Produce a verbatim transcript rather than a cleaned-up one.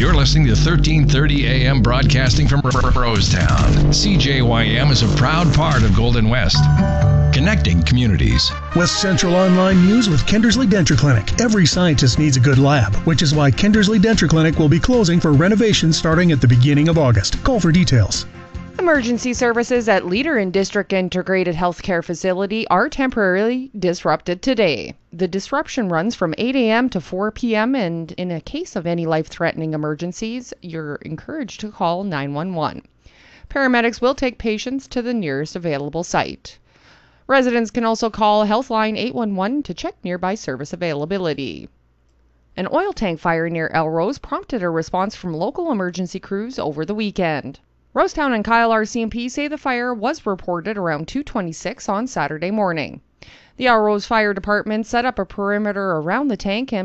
You're listening to thirteen thirty A M broadcasting from Rosetown. C J Y M is a proud part of Golden West, connecting communities. West Central Online News with Kindersley Denture Clinic. Every scientist needs a good lab, which is why Kindersley Denture Clinic will be closing for renovation starting at the beginning of August. Call for details. Emergency services at Leader and District Integrated Healthcare Facility are temporarily disrupted today. The disruption runs from eight a.m. to four p.m. and in a case of any life-threatening emergencies, you're encouraged to call nine one one. Paramedics will take patients to the nearest available site. Residents can also call Healthline eight one one to check nearby service availability. An oil tank fire near Elrose prompted a response from local emergency crews over the weekend. Rosetown and Kyle R C M P say the fire was reported around two twenty-six on Saturday morning. The Elrose Fire Department set up a perimeter around the tank and